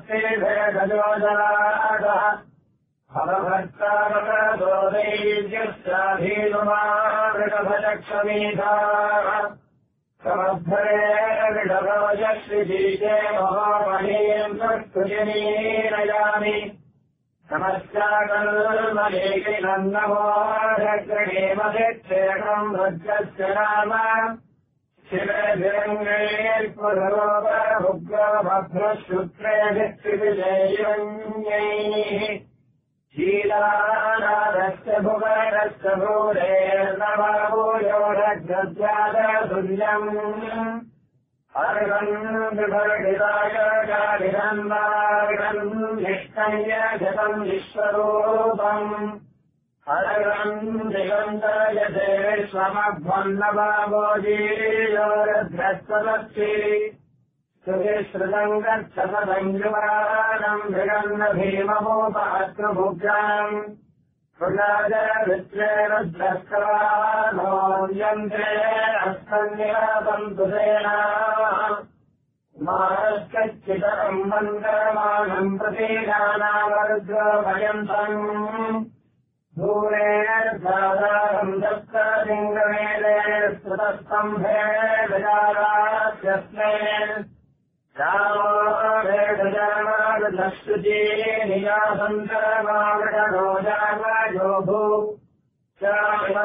भक्तिभेदयोजनादः फलभक्तामकदोदैर्यस्याधीनुमावृषभचक्षमीधाः समद्धरे विषभवजश्रीजीते महामहीम् संस्तुतिनीरयामि नमश्चाकल्मलेकिनन्दमोहग्रणेमधिक्षेकम् वज्रस्य नाम शिवेन्द्रेर्पुरोपरुग्रभद्रशुक्रेभित्रिविजयैः शीलानादस्य भुवनस्य भूरेर्नवभूयोरग्रद्वादतुल्यम् अर्हम् विभर्गिताय गालिनन्दाविनम् निष्कण्यजतम् विश्वरूपम् अर्हम् दिगन्तयते विश्वमभ्वन्नभावोजीयोरध्रस्वदक्षि सुविश्रुतम् गच्छतदञ्जुमानम् मृगन्न भीमभूपात्रभुग्राम् रुद्रस्करानोऽन्यन्त्रे अस्तन्निरापन्तु सेनाः मारश्चितरम् मन्दरमाणम् प्रतीनानामरुद्रभयन्तम् दूरेर्धाधारम् दत्तलिङ्गमेले स्तुतस्तम्भे गजारास्यस्मे रामोऽवेदजामादश्रुती नियासन्तरमावृषणो जामायोभू